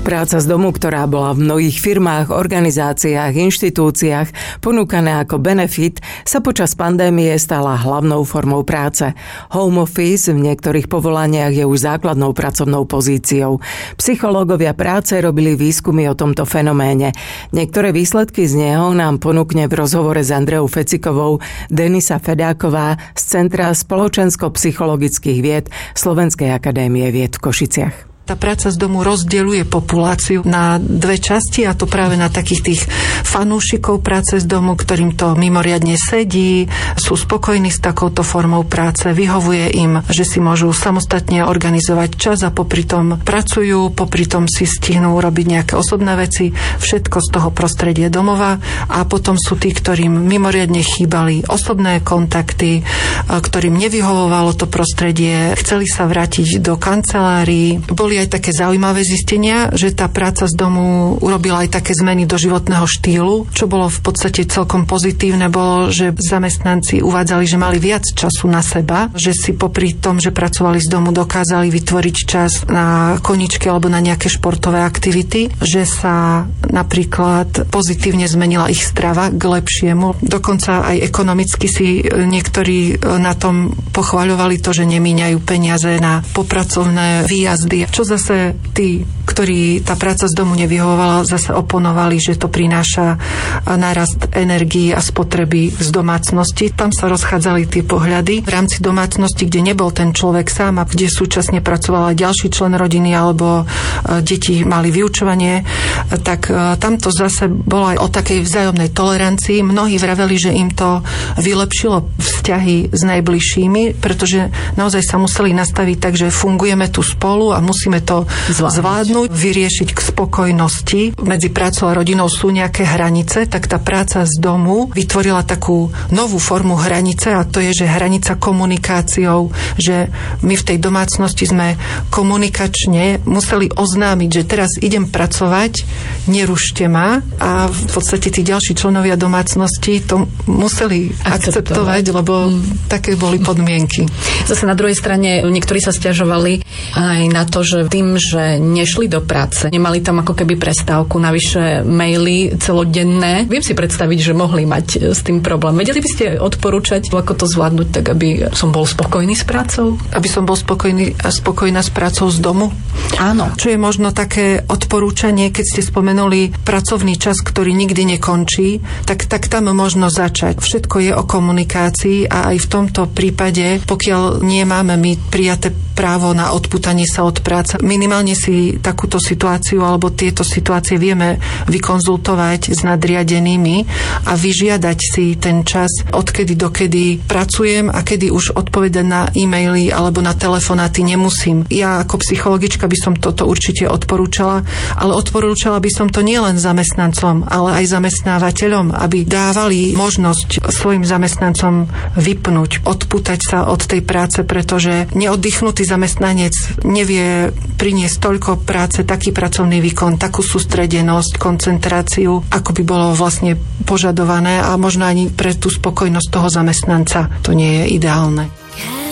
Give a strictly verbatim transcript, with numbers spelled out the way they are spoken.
Práca z domu, ktorá bola v mnohých firmách, organizáciách, inštitúciách ponúkaná ako benefit, sa počas pandémie stala hlavnou formou práce. Home office v niektorých povolaniach je už základnou pracovnou pozíciou. Psychológovia práce robili výskumy o tomto fenoméne. Niektoré výsledky z neho nám ponúkne v rozhovore s Andreou Fecikovou Denisa Fedáková z Centra spoločensko-psychologických vied Slovenskej akadémie vied v Košiciach. Tá práca z domu rozdeľuje populáciu na dve časti, a to práve na takých tých fanúšikov práce z domu, ktorým to mimoriadne sedí, sú spokojní s takouto formou práce, vyhovuje im, že si môžu samostatne organizovať čas a popri tom pracujú, popri tom si stihnú robiť nejaké osobné veci, všetko z toho prostredia domova. A potom sú tí, ktorým mimoriadne chýbali osobné kontakty, ktorým nevyhovovalo to prostredie, chceli sa vrátiť do kancelárií. Boli aj také zaujímavé zistenia, že tá práca z domu urobila aj také zmeny do životného štýlu, čo bolo v podstate celkom pozitívne, bolo, že zamestnanci uvádzali, že mali viac času na seba, že si popri tom, že pracovali z domu, dokázali vytvoriť čas na koničky alebo na nejaké športové aktivity, že sa napríklad pozitívne zmenila ich strava k lepšiemu. Dokonca aj ekonomicky si niektorí na tom pochvaľovali to, že nemíňajú peniaze na popracovné výjazdy. Čo zase tí, ktorí tá práca z domu nevyhovovala, zase oponovali, že to prináša nárast energií a spotreby z domácnosti. Tam sa rozchádzali tie pohľady. V rámci domácnosti, kde nebol ten človek sám a kde súčasne pracoval aj ďalší člen rodiny alebo deti mali vyučovanie, tak tamto zase bolo aj o takej vzájomnej tolerancii. Mnohí vraveli, že im to vylepšilo vzťahy s najbližšími, pretože naozaj sa museli nastaviť tak, že fungujeme tu spolu a musíme to zvládnuť. zvládnuť, vyriešiť k spokojnosti. Medzi prácou a rodinou sú nejaké hranice, tak tá práca z domu vytvorila takú novú formu hranice, a to je, že hranica komunikáciou, že my v tej domácnosti sme komunikačne museli oznámiť, že teraz idem pracovať, nerušte ma, a v podstate tí ďalší členovia domácnosti to museli akceptovať, akceptovať lebo mm. také boli podmienky. Zase na druhej strane niektorí sa sťažovali aj na to, že tým, že nešli do práce, nemali tam ako keby prestávku, navyše maily celodenné. Viem si predstaviť, že mohli mať s tým problém. Vedeli by ste odporúčať, ako to zvládnuť, tak aby som bol spokojný s prácou? Aby som bol spokojný a spokojná s prácou z domu? Áno. Čo je možno také odporúčanie, keď ste spomenuli pracovný čas, ktorý nikdy nekončí, tak, tak tam možno začať. Všetko je o komunikácii a aj v tomto prípade, pokiaľ nemáme my prijaté právo na odpútanie sa od práce, minimálne si takúto situáciu alebo tieto situácie vieme vykonzultovať s nadriadenými a vyžiadať si ten čas, odkedy dokedy pracujem a kedy už odpovedať na e-maily alebo na telefonáty nemusím. Ja ako psychologička by som toto určite odporúčala, ale odporúčala by som to nielen zamestnancom, ale aj zamestnávateľom, aby dávali možnosť svojim zamestnancom vypnúť, odpútať sa od tej práce, pretože neoddychnutý zamestnanec nevie priniesť toľko práce, taký pracovný výkon, takú sústredenosť, koncentráciu, ako by bolo vlastne požadované, a možno ani pre tú spokojnosť toho zamestnanca to nie je ideálne.